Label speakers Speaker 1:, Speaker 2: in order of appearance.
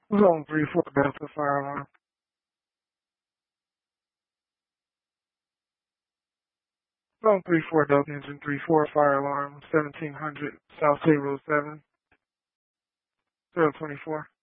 Speaker 1: Zone 3-4 Delta fire alarm. Zone 3-4 Delta Engine 3-4 fire alarm 1700 South State Road 7 024.